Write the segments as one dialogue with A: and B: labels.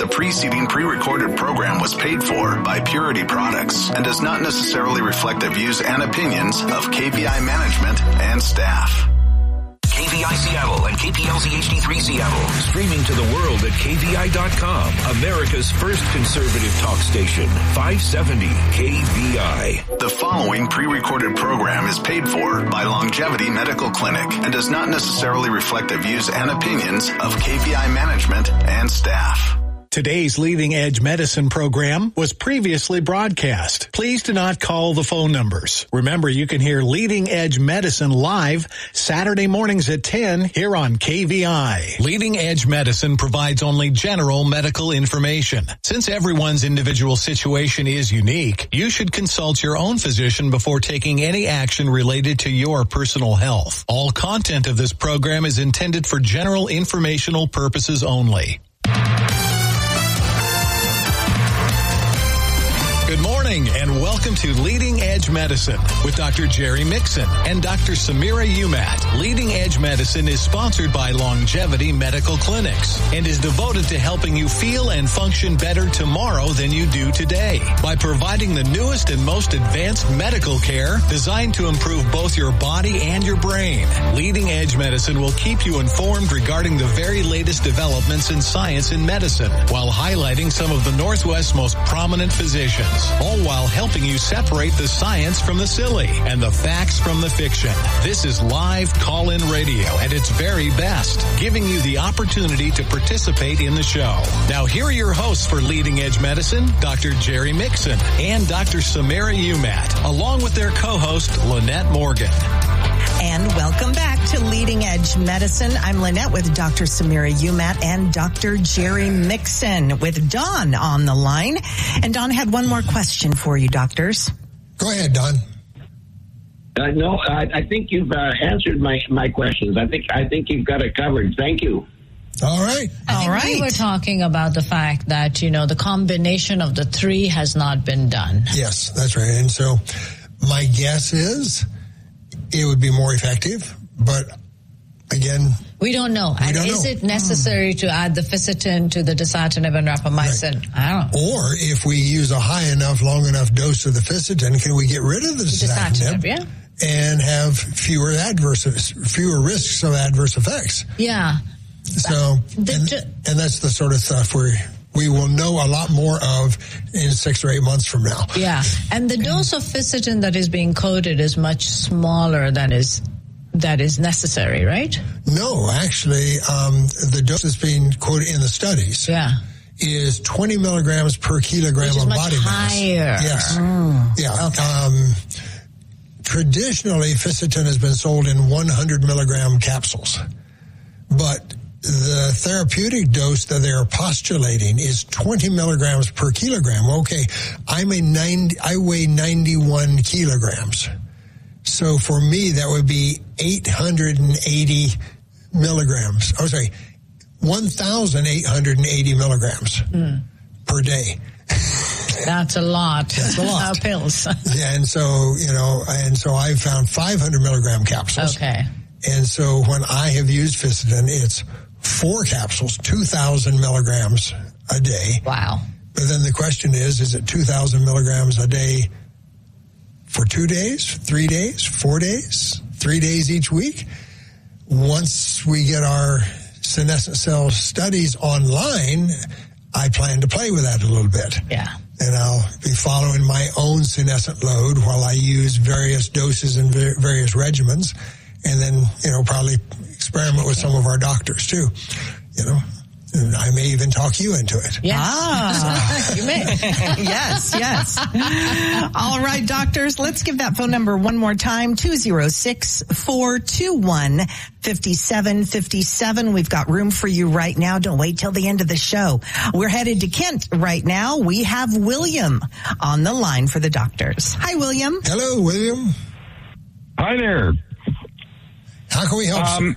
A: The preceding pre-recorded program was paid for by Purity Products and does not necessarily reflect the views and opinions of KVI management and staff.
B: KVI Seattle and KPLZ HD3 Seattle. Streaming to the world at KVI.com. America's first conservative talk station. 570 KVI.
A: The following pre-recorded program is paid for by Longevity Medical Clinic and does not necessarily reflect the views and opinions of KVI management and staff.
C: Today's Leading Edge Medicine program was previously broadcast. Please do not call the phone numbers. Remember, you can hear Leading Edge Medicine live Saturday mornings at 10 here on KVI. Leading Edge Medicine provides only general medical information. Since everyone's individual situation is unique, you should consult your own physician before taking any action related to your personal health. All content of this program is intended for general informational purposes only. Good morning and welcome to Leading Edge Medicine with Dr. Jerry Mixon and Dr. Samira Umat. Leading Edge Medicine is sponsored by Longevity Medical Clinics and is devoted to helping you feel and function better tomorrow than you do today by providing the newest and most advanced medical care designed to improve both your body and your brain. Leading Edge Medicine will keep you informed regarding the very latest developments in science and medicine while highlighting some of the Northwest's most prominent physicians, all while helping you separate the science from the silly and the facts from the fiction. This is live call-in radio at its very best, giving you the opportunity to participate in the show. Now, here are your hosts for Leading Edge Medicine, Dr. Jerry Mixon and Dr. Samira Umat, along with their co-host, Lynette Morgan.
D: And welcome back to Leading Edge Medicine. I'm Lynette with Dr. Samira Umat and Dr. Jerry Mixon with Don on the line. And Don had one more question for you, doctors.
E: Go ahead, Don.
F: No, I think you've answered my questions. I think you've got it covered. Thank you.
E: All right.
G: We were talking about the fact that, the combination of the three has not been done.
E: Yes, that's right. And so my guess is it would be more effective, but again,
G: we don't know. Is it necessary to add the Fisetin to the dasatinib and rapamycin? Right. I don't know.
E: Or if we use a high enough, long enough dose of the Fisetin, can we get rid of the dasatinib and have fewer risks of adverse effects?
G: Yeah.
E: So, and that's the sort of stuff we will know a lot more of in 6 or 8 months from now.
G: Yeah. And the dose of Fisetin that is being coded is much smaller than that is necessary, right?
E: No, actually, the dose that's being quoted in the studies is 20 milligrams per kilogram of body mass.
G: Higher.
E: Yes. Yeah.
G: Okay.
E: Traditionally, Fisetin has been sold in 100 milligram capsules, but the therapeutic dose that they are postulating is 20 milligrams per kilogram. Okay, I weigh 91 kilograms. So for me, that would be 880 milligrams. 1,880 milligrams per day.
G: That's a lot.
E: That's a lot.
G: Pills.
E: And so I found 500 milligram capsules.
G: Okay.
E: And so when I have used Fisetin, it's 4 capsules, 2,000 milligrams a day.
G: Wow.
E: But then the question is it 2,000 milligrams a day for 2 days, 3 days, 4 days, 3 days each week? Once we get our senescent cell studies online, I plan to play with that a little bit.
G: Yeah.
E: And I'll be following my own senescent load while I use various doses and various regimens. And then, probably experiment with some of our doctors too, And I may even talk you into it.
D: Yes. You may. Yes. All right, doctors, let's give that phone number one more time, 206-421-5757. We've got room for you right now. Don't wait till the end of the show. We're headed to Kent right now. We have William on the line for the doctors. Hi, William.
E: Hello, William.
H: Hi there.
E: How can we help you?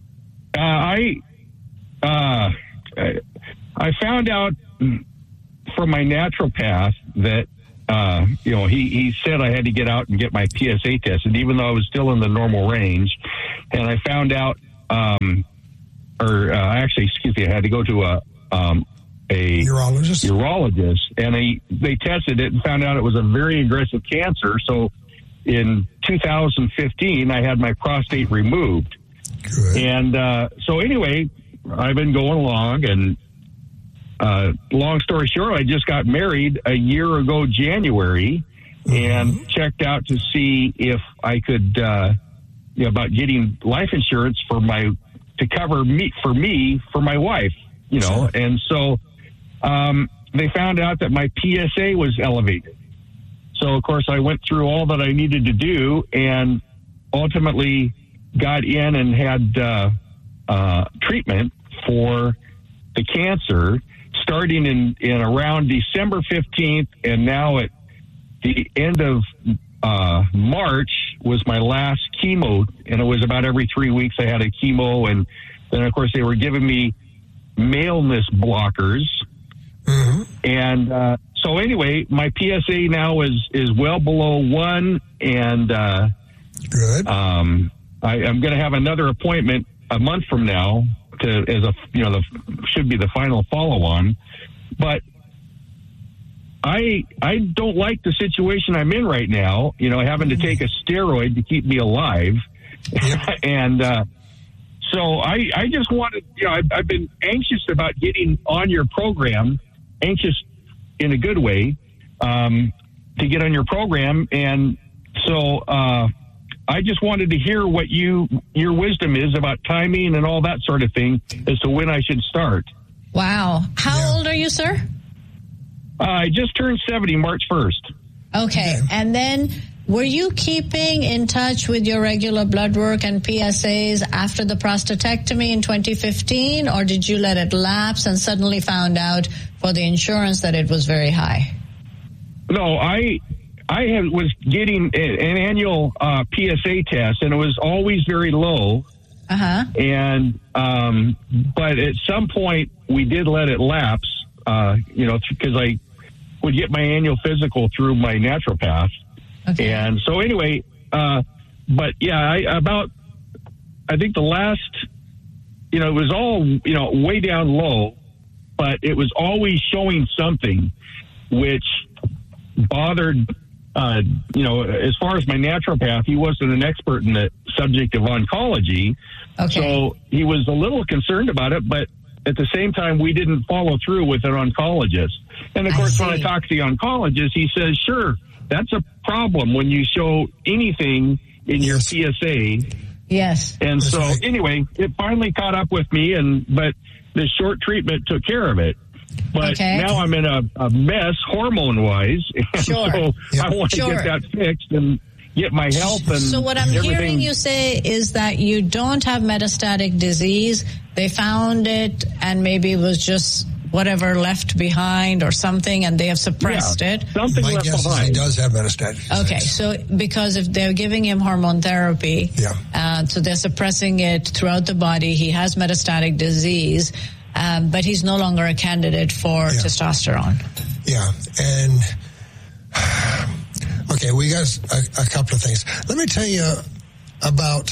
H: I found out from my naturopath that, he said I had to get out and get my PSA tested, even though I was still in the normal range. And I found out, I had to go to a
E: urologist,
H: and they tested it and found out it was a very aggressive cancer. So in 2015, I had my prostate removed.
E: Good.
H: And so anyway, I've been going along, and long story short, I just got married a year ago, January, and checked out to see if I could, about getting life insurance to cover for my wife, and so they found out that my PSA was elevated. So, of course, I went through all that I needed to do and ultimately got in and had treatment for the cancer starting in around December 15th, and now at the end of March was my last chemo, and it was about every 3 weeks I had a chemo, and then, of course, they were giving me maleness blockers. And so anyway, my PSA now is well below 1, and
E: good.
H: I'm going to have another appointment a month from now should be the final follow-on. But I don't like the situation I'm in right now, having to take a steroid to keep me alive.
E: Yep.
H: And so I just wanted, I've been anxious about getting on your program, anxious in a good way, to get on your program. And so I just wanted to hear what your wisdom is about timing and all that sort of thing as to when I should start.
G: Wow. How old are you, sir?
H: I just turned 70 March 1st.
G: Okay. And then were you keeping in touch with your regular blood work and PSAs after the prostatectomy in 2015, or did you let it lapse and suddenly found out for the insurance that it was very high?
H: No, I was getting an annual PSA test, and it was always very low. And but at some point we did let it lapse, because I would get my annual physical through my naturopath. Okay. And so anyway, but yeah, I think the last, it was all, way down low, but it was always showing something which bothered, as far as my naturopath, he wasn't an expert in the subject of oncology.
G: Okay.
H: So he was a little concerned about it, but at the same time, we didn't follow through with an oncologist. And of course, when I talked to the oncologist, he says, sure, that's a problem when you show anything in your PSA.
G: Yes.
H: And so anyway, it finally caught up with me, but the short treatment took care of it. But now I'm in a mess hormone-wise. And so I want to get that fixed and get my health and
G: so what I'm hearing you say is that you don't have metastatic disease. They found it and maybe it was just whatever left behind or something, and they have suppressed it.
H: Something
E: My
H: left
E: guess
H: behind.
E: Is he does have metastatic disease.
G: Okay, so because if they're giving him hormone therapy, so they're suppressing it throughout the body, he has metastatic disease, but he's no longer a candidate for testosterone.
E: Yeah, and okay, we got a couple of things. Let me tell you about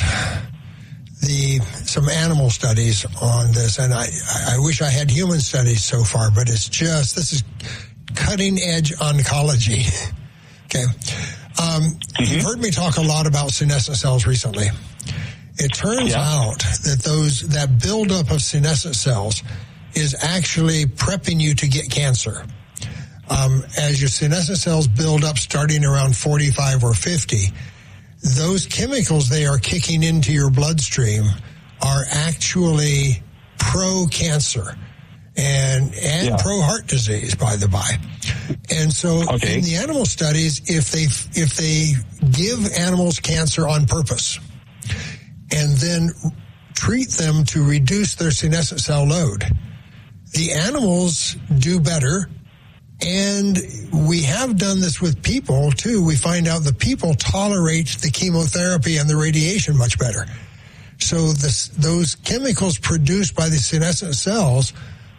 E: some animal studies on this, and I wish I had human studies so far, but this is cutting edge oncology. Okay. You've heard me talk a lot about senescent cells recently. It turns out that that buildup of senescent cells is actually prepping you to get cancer. As your senescent cells build up starting around 45 or 50, those chemicals they are kicking into your bloodstream are actually pro-cancer and pro-heart disease, by the by. And so in the animal studies, if they give animals cancer on purpose and then treat them to reduce their senescent cell load, the animals do better. And we have done this with people, too. We find out that people tolerate the chemotherapy and the radiation much better. So those chemicals produced by the senescent cells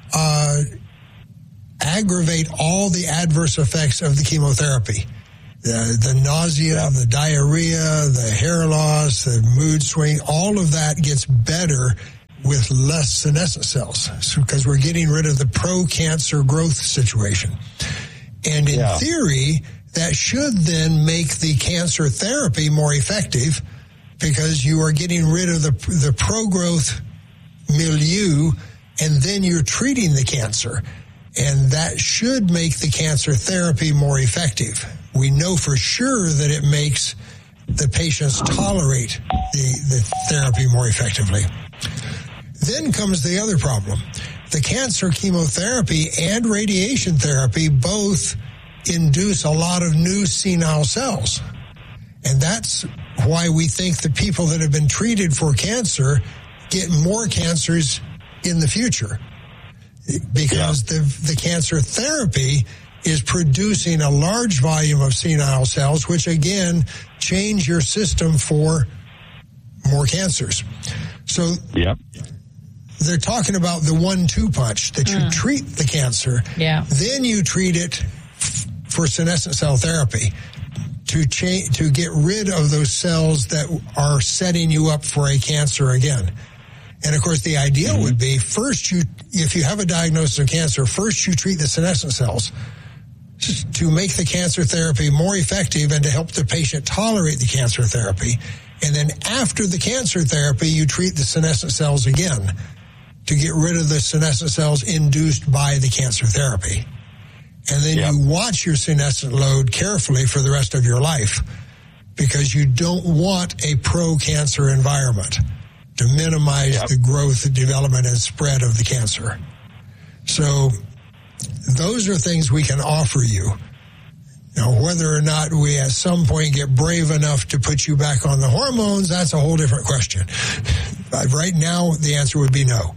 E: aggravate all the adverse effects of the chemotherapy. The nausea, the diarrhea, the hair loss, the mood swing, all of that gets better with less senescent cells, because we're getting rid of the pro-cancer growth situation. And in theory, that should then make the cancer therapy more effective, because you are getting rid of the pro-growth milieu, and then you're treating the cancer. And that should make the cancer therapy more effective. We know for sure that it makes the patients tolerate the therapy more effectively. Then comes the other problem. The cancer chemotherapy and radiation therapy both induce a lot of new senile cells. And that's why we think the people that have been treated for cancer get more cancers in the future, because the cancer therapy is producing a large volume of senile cells, which again change your system for more cancers. So they're talking about the 1-2 punch, that you treat the cancer, then you treat it for senescent cell therapy to get rid of those cells that are setting you up for a cancer again. And of course, the ideal would be if you have a diagnosis of cancer, first you treat the senescent cells to make the cancer therapy more effective and to help the patient tolerate the cancer therapy. And then after the cancer therapy, you treat the senescent cells again to get rid of the senescent cells induced by the cancer therapy. And then you watch your senescent load carefully for the rest of your life, because you don't want a pro-cancer environment to minimize the growth, development, and spread of the cancer. So those are things we can offer you. Now, whether or not we at some point get brave enough to put you back on the hormones, that's a whole different question. But right now, the answer would be no.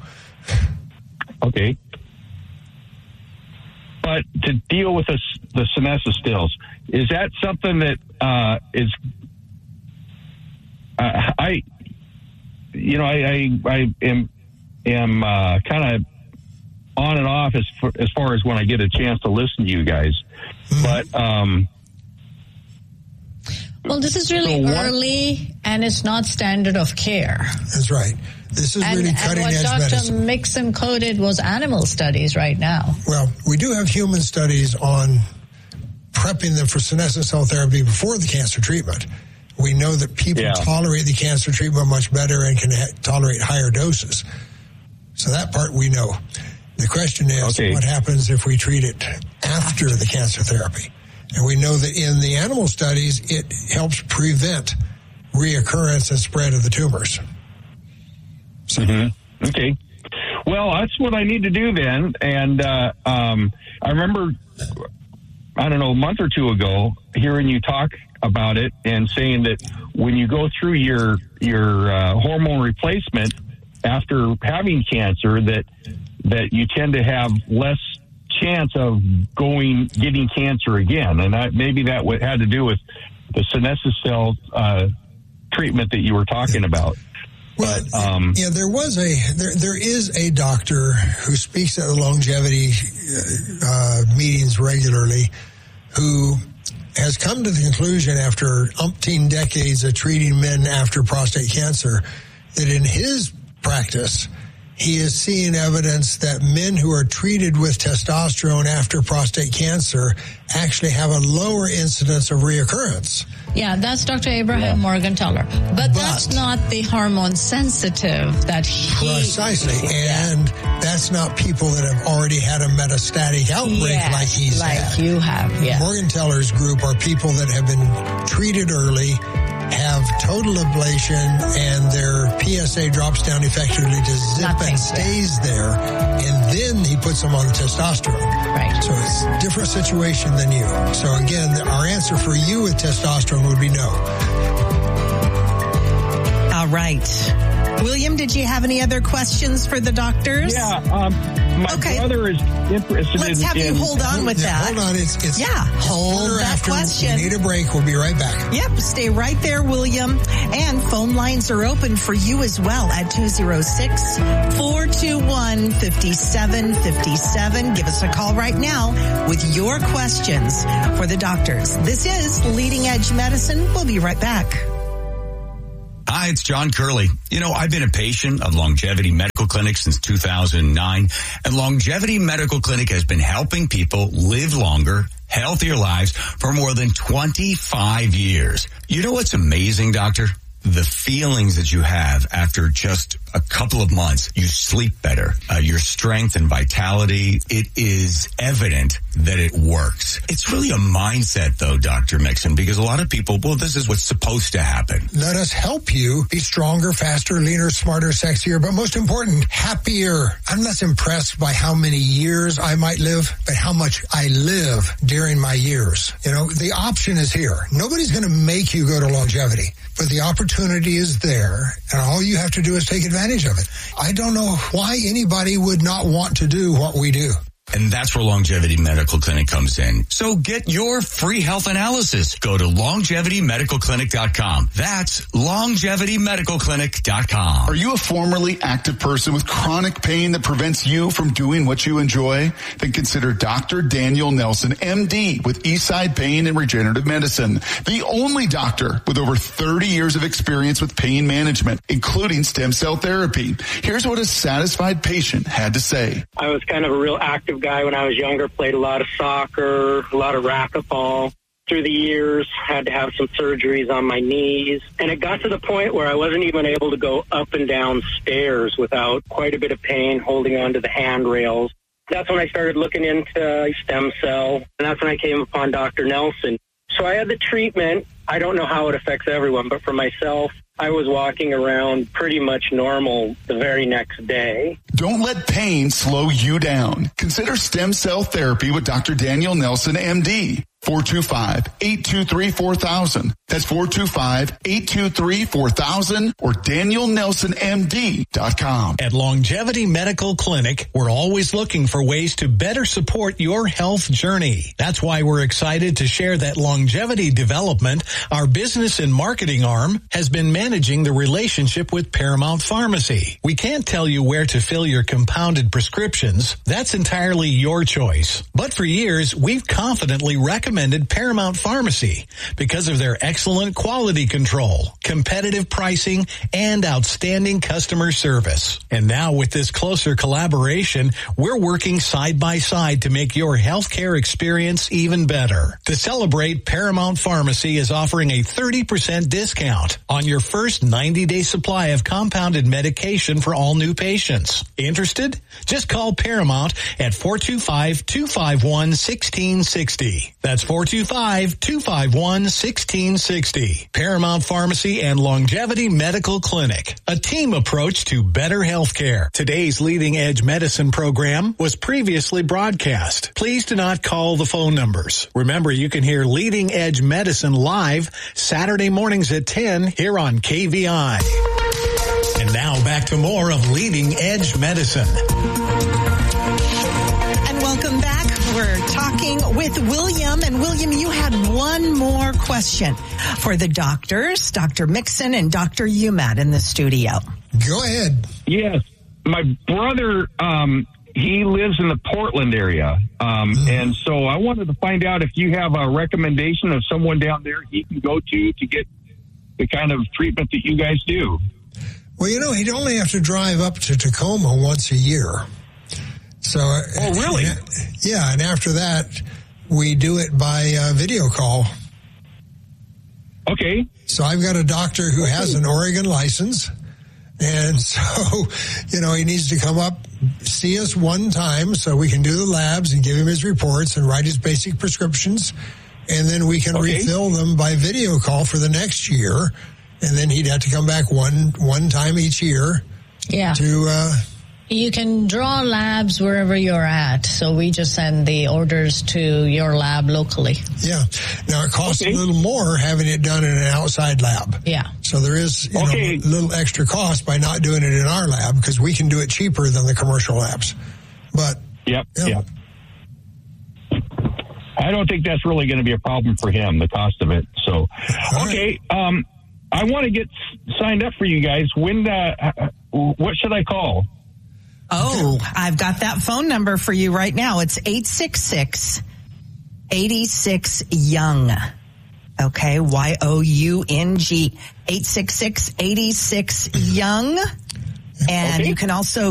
H: Okay. But to deal with the senescent cells, is that something that is? I am kind of on and off as far as when I get a chance to listen to you guys. But
G: well, this is really early, and it's not standard of care.
E: That's right. This is really cutting edge medicine.
G: And what Dr. Mixon quoted was animal studies right now.
E: Well, we do have human studies on prepping them for senescent cell therapy before the cancer treatment. We know that people tolerate the cancer treatment much better and can tolerate higher doses. So that part we know. The question is, what happens if we treat it after the cancer therapy? And we know that in the animal studies, it helps prevent reoccurrence and spread of the tumors. So.
H: Okay. Well, that's what I need to do then. And I remember, I don't know, a month or two ago, hearing you talk about it and saying that when you go through your hormone replacement after having cancer, that you tend to have less chance of getting cancer again. And maybe that had to do with the senescent cell treatment that you were talking about.
E: Well, there is a doctor who speaks at the longevity meetings regularly, who has come to the conclusion after umpteen decades of treating men after prostate cancer that in his practice, he is seeing evidence that men who are treated with testosterone after prostate cancer actually have a lower incidence of reoccurrence.
G: Yeah, that's Dr. Abraham Morgentaler. But that's not the hormone sensitive that he...
E: Precisely. And that's not people that have already had a metastatic outbreak like he's had.
G: Like you have,
E: Morgentaler's group are people that have been treated early, have total ablation, and their PSA drops down effectively to zip and stays there, and then he puts them on testosterone.
G: Right.
E: So it's a different situation than you. So again, our answer for you with testosterone would be no.
D: All right. William, did you have any other questions for the doctors?
H: Yeah, my brother is interested
D: Let's have you hold on with that.
E: Hold on.
D: Hold that question.
E: We need a break. We'll be right back.
D: Yep, stay right there, William. And phone lines are open for you as well at 206-421-5757. Give us a call right now with your questions for the doctors. This is Leading Edge Medicine. We'll be right back.
I: Hi, it's John Curley. I've been a patient of Longevity Medical Clinic since 2009, and Longevity Medical Clinic has been helping people live longer, healthier lives for more than 25 years. You know what's amazing, Doctor? The feelings that you have after just a couple of months. You sleep better. Your strength and vitality, it is evident that it works. It's really a mindset, though, Dr. Mixon, because a lot of people, this is what's supposed to happen.
E: Let us help you be stronger, faster, leaner, smarter, sexier, but most important, happier. I'm less impressed by how many years I might live, but how much I live during my years. The option is here. Nobody's going to make you go to longevity, but the opportunity is there, and all you have to do is take advantage of it. I don't know why anybody would not want to do what we do.
I: And that's where Longevity Medical Clinic comes in. So get your free health analysis. Go to LongevityMedicalClinic.com. That's LongevityMedicalClinic.com.
J: Are you a formerly active person with chronic pain that prevents you from doing what you enjoy? Then consider Dr. Daniel Nelson, MD, with Eastside Pain and Regenerative Medicine. The only doctor with over 30 years of experience with pain management, including stem cell therapy. Here's what a satisfied patient had to say.
K: I was kind of a real active guy when I was younger, played a lot of soccer, a lot of racquetball. Through the years, had to have some surgeries on my knees. And it got to the point where I wasn't even able to go up and down stairs without quite a bit of pain holding onto the handrails. That's when I started looking into stem cell, and that's when I came upon Dr. Nelson. So I had the treatment. I don't know how it affects everyone, but for myself, I was walking around pretty much normal the very next day.
J: Don't let pain slow you down. Consider stem cell therapy with Dr. Daniel Nelson, MD. 425-823-4000. That's 425-823-4000 or DanielNelsonMD.com.
C: At Longevity Medical Clinic, we're always looking for ways to better support your health journey. That's why we're excited to share that Longevity Development, our business and marketing arm, has been managing the relationship with Paramount Pharmacy. We can't tell you where to fill your compounded prescriptions. That's entirely your choice. But for years, we've confidently recommended Paramount Pharmacy because of their excellent quality control, competitive pricing, and outstanding customer service. And now with this closer collaboration, we're working side by side to make your healthcare experience even better. To celebrate, Paramount Pharmacy is offering a 30% discount on your first 90-day supply of compounded medication for all new patients. Interested? Just call Paramount at 425-251-1660. That's 425-251-1660. Paramount Pharmacy and Longevity Medical Clinic. A team approach to better health care. Today's Leading Edge Medicine program was previously broadcast. Please do not call the phone numbers. Remember, you can hear Leading Edge Medicine live Saturday mornings at 10 here on KVI. And now back to more of Leading Edge Medicine.
D: And welcome back. We're talking with William. And William, you had one more question for the doctors, Dr. Mixon and Dr. Umat in the studio.
E: Go ahead.
H: Yes. My brother, he lives in the Portland area. And so I wanted to find out if you have a recommendation of someone down there he can go to get the kind of treatment that you guys do.
E: Well, he'd only have to drive up to Tacoma once a year. So,
H: oh, really?
E: Yeah, and after that, we do it by video call.
H: Okay.
E: So I've got a doctor who has an Oregon license, and so, he needs to come up, see us one time so we can do the labs and give him his reports and write his basic prescriptions, and then we can refill them by video call for the next year, and then he'd have to come back one time each year.
G: Yeah. You can draw labs wherever you're at, so we just send the orders to your lab locally.
E: Yeah. Now, it costs a little more having it done in an outside lab.
G: Yeah.
E: So there is a little extra cost by not doing it in our lab because we can do it cheaper than the commercial labs. But
H: Yep. I don't think that's really going to be a problem for him, the cost of it. So, I want to get signed up for you guys. When? What should I call?
D: Oh, I've got that phone number for you right now. It's 866-86-YOUNG. Okay, YOUNG, 866-86-YOUNG. And you can also